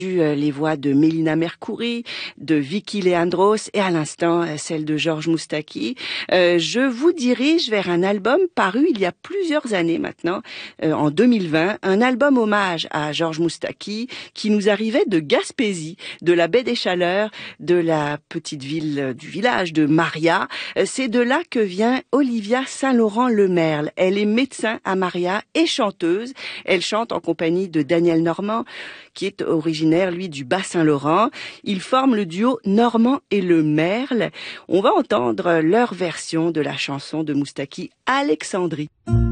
Les voix de Mélina Mercouri, de Vicky Leandros et à l'instant celle de Georges Moustaki. Je vous dirige vers un album paru il y a plusieurs années maintenant, en 2020, un album hommage à Georges Moustaki qui nous arrivait de Gaspésie, de la baie des Chaleurs, de la petite ville du village de Maria. C'est de là que vient Olivia Saint-Laurent-Le-Merle. Elle est médecin à Maria et chanteuse. Elle chante en compagnie de Daniel Normand, qui est originaire, lui, du Bas-Saint-Laurent. Ils forment le duo Normand et Le Merle. On va entendre leur version de la chanson de Moustaki, Alexandrie.